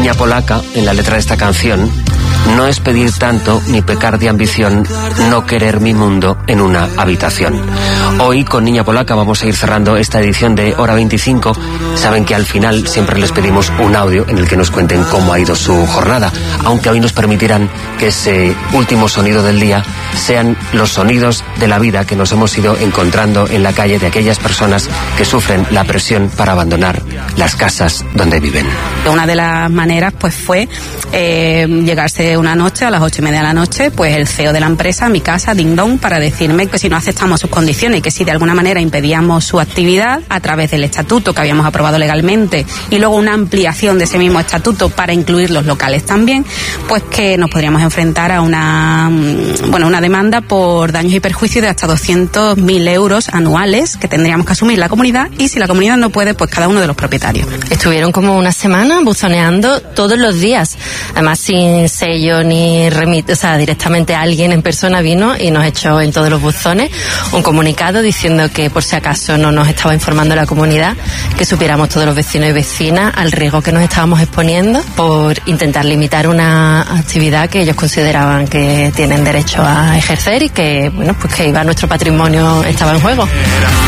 Niña Polaca, en la letra de esta canción, no es pedir tanto ni pecar de ambición, no querer mi mundo en una habitación. Hoy con Niña Polaca vamos a ir cerrando esta edición de Hora 25. Saben que al final siempre les pedimos un audio en el que nos cuenten cómo ha ido su jornada, aunque hoy nos permitirán que ese último sonido del día sean los sonidos de la vida que nos hemos ido encontrando en la calle de aquellas personas que sufren la presión para abandonar las casas donde viven. Una de las maneras pues fue llegarse una noche a las 8:30 de la noche, pues el CEO de la empresa a mi casa, ding dong, para decirme que si no aceptamos sus condiciones y que si de alguna manera impedíamos su actividad a través del estatuto que habíamos aprobado legalmente y luego una ampliación de ese mismo estatuto para incluir los locales también, pues que nos podríamos enfrentar a una demanda por daños y perjuicios de hasta 200.000 euros anuales que tendríamos que asumir la comunidad, y si la comunidad no puede, pues cada uno de los propietarios. Estuvieron como una semana buzoneando todos los días, además sin sello ni remite, o sea, directamente alguien en persona vino y nos echó en todos los buzones un comunicado diciendo que por si acaso no nos estaba informando la comunidad, que supiéramos todos los vecinos y vecinas al riesgo que nos estábamos exponiendo por intentar limitar una actividad que ellos consideraban que tienen derecho a ejercer y que, bueno, pues que iba nuestro patrimonio, estaba en juego.